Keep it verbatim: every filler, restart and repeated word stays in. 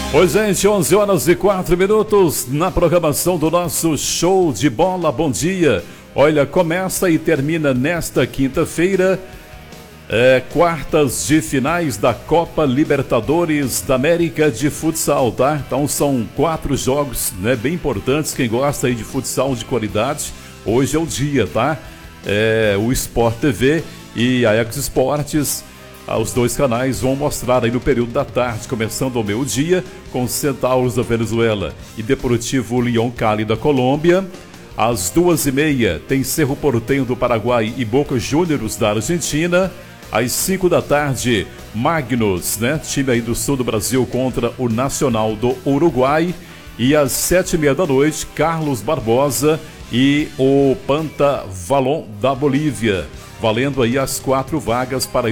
Oi, gente, onze horas e quatro minutos na programação do nosso Show de Bola. Bom dia. Olha, começa e termina nesta quinta-feira, é, quartas de finais da Copa Libertadores da América de futsal, tá? Então são quatro jogos, né, bem importantes. Quem gosta aí de futsal de qualidade, hoje é o dia, tá? É, o Sport T V e a X Esportes. Os dois canais vão mostrar aí no período da tarde, começando ao meio-dia, com Centauros da Venezuela e Deportivo León Cali da Colômbia. Às duas e meia tem Cerro Porteño do Paraguai e Boca Juniors da Argentina. Às cinco da tarde, Magnus, né, time aí do sul do Brasil, contra o Nacional do Uruguai. E às sete e meia da noite, Carlos Barbosa e o Pantavalon da Bolívia, valendo aí as quatro vagas para